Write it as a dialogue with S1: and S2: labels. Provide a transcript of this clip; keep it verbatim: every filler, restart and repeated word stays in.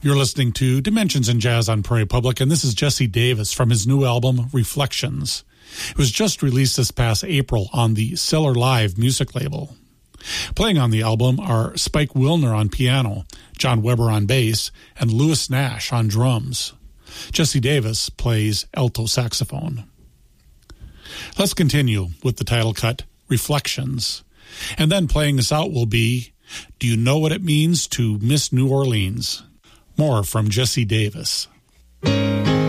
S1: You're listening to Dimensions in Jazz on Prairie Public, and this is Jesse Davis from his new album, Reflections. It was just released this past April on the Cellar Live music label. Playing on the album are Spike Wilner on piano, John Weber on bass, and Louis Nash on drums. Jesse Davis plays alto saxophone. Let's continue with the title cut, Reflections. And then playing us out will be Do You Know What It Means to Miss New Orleans? More from Jesse Davis.